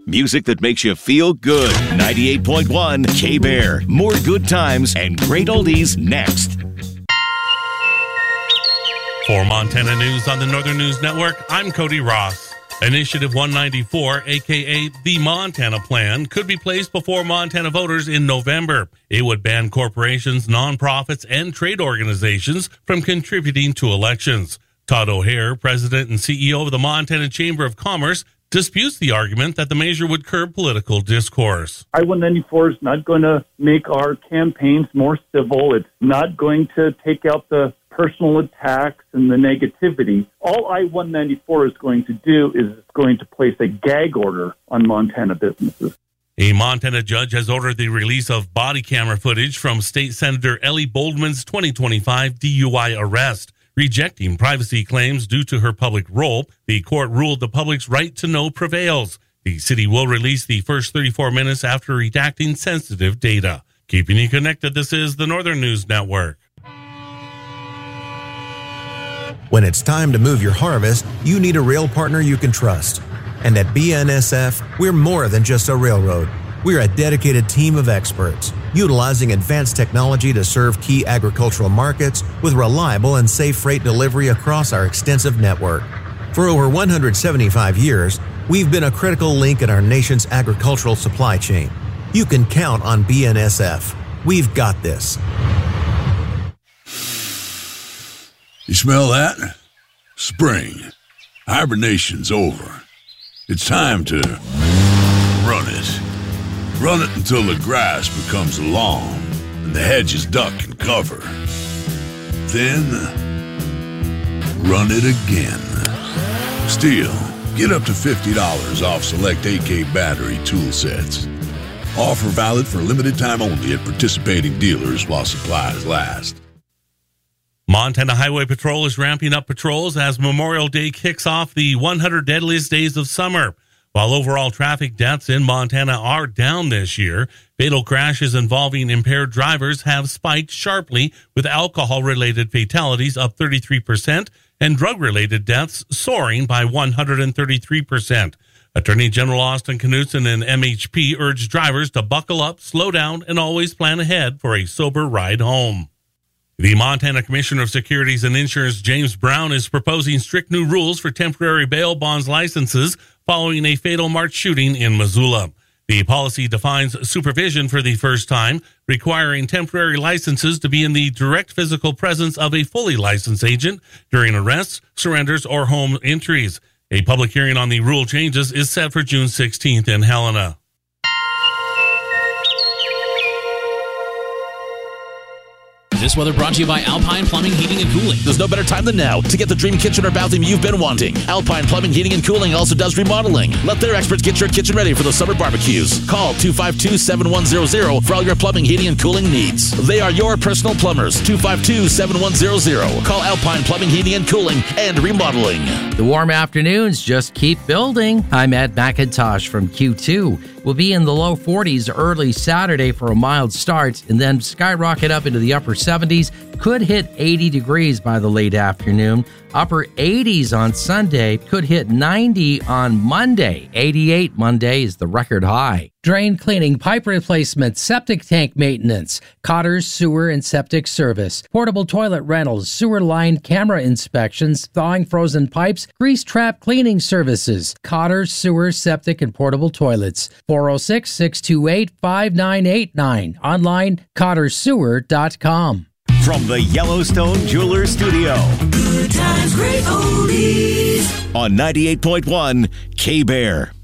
Music that makes you feel good. 98.1 K-Bear. More good times and great oldies next. For Montana News on the Northern News Network, I'm Cody Ross. Initiative 194, a.k.a. the Montana Plan, could be placed before Montana voters in November. It would ban corporations, nonprofits, and trade organizations from contributing to elections. Todd O'Hare, president and CEO of the Montana Chamber of Commerce, disputes the argument that the measure would curb political discourse. I-194 is not going to make our campaigns more civil. It's not going to take out the personal attacks and the negativity. All I-194 is going to do is it's going to place a gag order on Montana businesses. A Montana judge has ordered the release of body camera footage from State Senator Ellie Boldman's 2025 DUI arrest. Rejecting privacy claims due to her public role, the court ruled the public's right to know prevails. The city will release the first 34 minutes after redacting sensitive data. Keeping you connected, this is the Northern News Network. When it's time to move your harvest, you need a rail partner you can trust. And at BNSF, we're more than just a railroad. We're a dedicated team of experts, utilizing advanced technology to serve key agricultural markets with reliable and safe freight delivery across our extensive network. For over 175 years, we've been a critical link in our nation's agricultural supply chain. You can count on BNSF. We've got this. You smell that? Spring. Hibernation's over. It's time to run it. Run it until the grass becomes long and the hedges duck and cover. Then, run it again. Still, get up to $50 off select AK battery tool sets. Offer valid for limited time only at participating dealers while supplies last. Montana Highway Patrol is ramping up patrols as Memorial Day kicks off the 100 deadliest days of summer. While overall traffic deaths in Montana are down this year, fatal crashes involving impaired drivers have spiked sharply, with alcohol-related fatalities up 33% and drug-related deaths soaring by 133%. Attorney General Austin Knudsen and MHP urged drivers to buckle up, slow down, and always plan ahead for a sober ride home. The Montana Commissioner of Securities and Insurance, James Brown, is proposing strict new rules for temporary bail bonds licenses following a fatal March shooting in Missoula. The policy defines supervision for the first time, requiring temporary licenses to be in the direct physical presence of a fully licensed agent during arrests, surrenders, or home entries. A public hearing on the rule changes is set for June 16th in Helena. This weather brought to you by Alpine Plumbing, Heating, and Cooling. There's no better time than now to get the dream kitchen or bathroom you've been wanting. Alpine Plumbing, Heating, and Cooling also does remodeling. Let their experts get your kitchen ready for the summer barbecues. Call 252-7100 for all your plumbing, heating, and cooling needs. They are your personal plumbers. 252-7100. Call Alpine Plumbing, Heating, and Cooling and Remodeling. The warm afternoons just keep building. I'm Ed McIntosh from Q2. We'll be in the low 40s early Saturday for a mild start and then skyrocket up into the upper 70s. Could hit 80 degrees by the late afternoon. Upper 80s on Sunday. Could hit 90 on Monday. 88 Monday is the record high. Drain cleaning, pipe replacement, septic tank maintenance, Cotter's Sewer and Septic Service, portable toilet rentals, sewer line camera inspections, thawing frozen pipes, grease trap cleaning services, Cotter's Sewer, Septic, and Portable Toilets. 406-628-5989. Online, CotterSewer.com. From the Yellowstone Jewelers Studio. Good times, great oldies. On 98.1 K-Bear.